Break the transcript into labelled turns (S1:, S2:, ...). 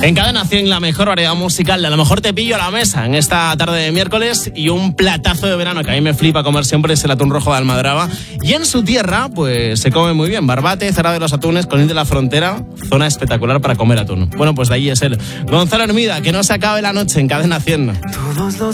S1: En Cadena 100, la mejor variedad musical. A lo mejor te pillo a la mesa en esta tarde de miércoles y un platazo de verano que a mí me flipa comer siempre es el atún rojo de Almadraba. Y en su tierra, pues se come muy bien. Barbate, Cerrado de los Atunes, Colín de la Frontera, zona espectacular para comer atún. Bueno, pues de ahí es él. Gonzalo Hermida, que no se acabe la noche en Cadena 100.
S2: Todos los